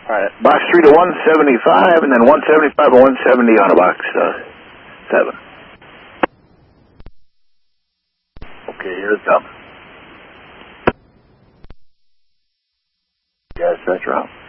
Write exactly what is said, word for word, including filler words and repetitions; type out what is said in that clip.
All right. Box three to one seventy-five, and then one seventy-five and one seventy on a box uh, seven. Okay, here it comes. Yes, that's right.